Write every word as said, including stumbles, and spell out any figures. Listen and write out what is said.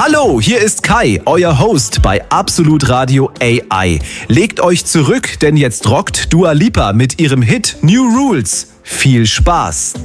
Hallo, hier ist Kai, euer Host bei Absolut Radio A I. Legt euch zurück, denn jetzt rockt Dua Lipa mit ihrem Hit New Rules. Viel Spaß!